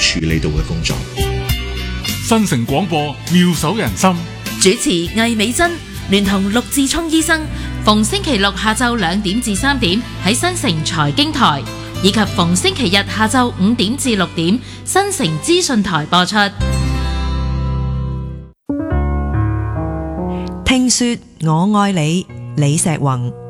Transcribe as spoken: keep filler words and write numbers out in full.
處理到嘅工作。 新城廣播妙手仁心， 主持魏美珍聯同陸志聰醫生，逢星期六下晝兩點至三點喺新城財經台，以及逢星期日下晝五點至六點新城資訊台播出。 聽說我愛你，李石宏。